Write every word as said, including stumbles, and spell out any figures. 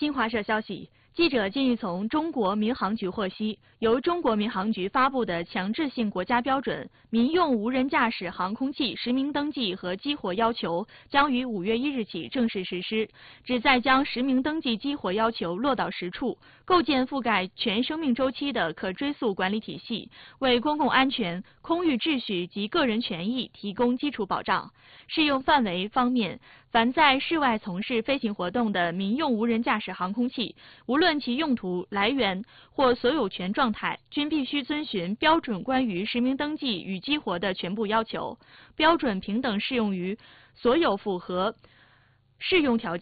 新华社消息，记者近日从中国民航局获悉，由中国民航局发布的强制性国家标准《民用无人驾驶航空器实名登记和激活要求》将于五月一日起正式实施，旨在将实名登记激活要求落到实处，构建覆盖全生命周期的可追溯管理体系，为公共安全、空域秩序及个人权益提供基础保障。适用范围方面，凡在室外从事飞行活动的民用无人驾驶航空器，无论其用途、来源或所有权状态，均必须遵循标准关于实名登记与激活的全部要求。标准平等适用于所有符合适用条件